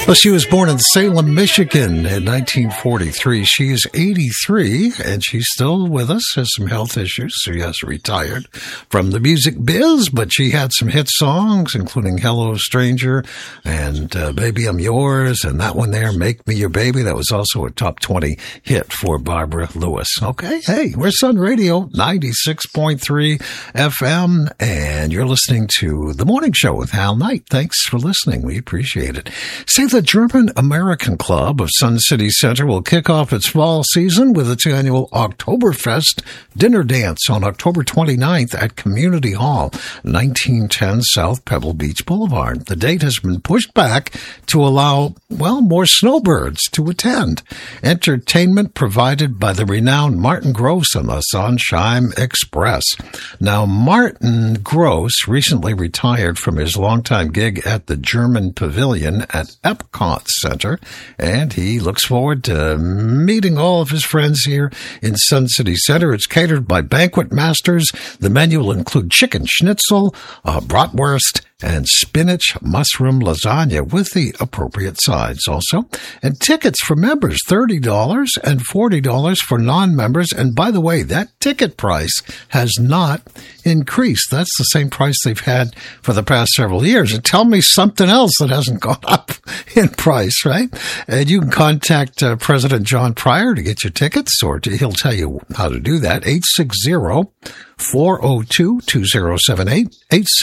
Well, she was born in Salem, Michigan in 1943. She is 83, and she's still with us, has some health issues. She has retired from the music biz, but she had some hit songs, including Hello Stranger and Baby I'm Yours, and that one there, Make Me Your Baby. That was also a top 20 hit for Barbara Lewis. Okay, hey, we're Sun Radio, 96.3 FM, and you're listening to The Morning Show with Hal Knight. Thanks for listening. We appreciate it. Say the German American Club of Sun City Center will kick off its fall season with its annual Oktoberfest dinner dance on October 29th at Community Hall, 1910 South Pebble Beach Boulevard. The date has been pushed back to allow, more snowbirds to attend. Entertainment provided by the renowned Martin Gross and the Sunshine Express. Now, Martin Gross recently retired from his longtime gig at the German Pavilion at Epcot Center, and he looks forward to meeting all of his friends here in Sun City Center. It's catered by Banquet Masters. The menu will include chicken schnitzel, bratwurst, and spinach mushroom lasagna with the appropriate sides also. And tickets for members, $30 and $40 for non-members. And by the way, that ticket price has not increased. That's the same price they've had for the past several years. And tell me something else that hasn't gone up in price, right? And you can contact President John Pryor to get your tickets, or he'll tell you how to do that. 860-402-2078,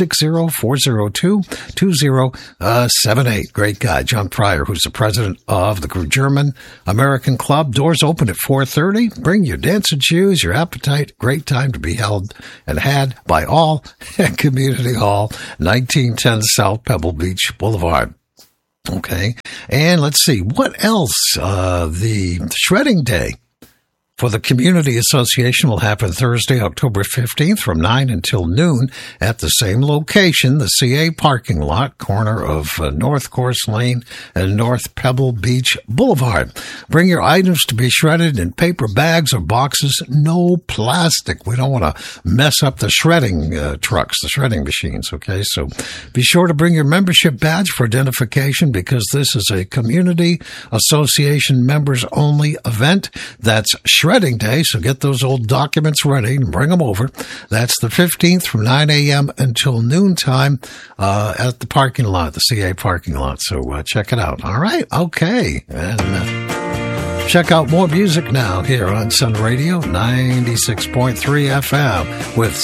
860-402-2078. Great guy, John Pryor, who's the president of the German American Club. Doors open at 4:30. Bring your dancing shoes, your appetite. Great time to be held and had by all at Community Hall, 1910 South Pebble Beach Boulevard. Okay, and let's see, what else? The Shredding Day for the Community Association will happen Thursday, October 15th from 9 until noon at the same location, the CA parking lot, corner of North Course Lane and North Pebble Beach Boulevard. Bring your items to be shredded in paper bags or boxes, no plastic. We don't want to mess up the shredding trucks, the shredding machines, okay? So be sure to bring your membership badge for identification, because this is a Community Association members-only event. That's Shredding Day, so get those old documents ready and bring them over. That's the 15th from 9 a.m. until noontime at the parking lot, the CA parking lot. So check it out. All right, okay. And check out more music now here on Sun Radio 96.3 FM with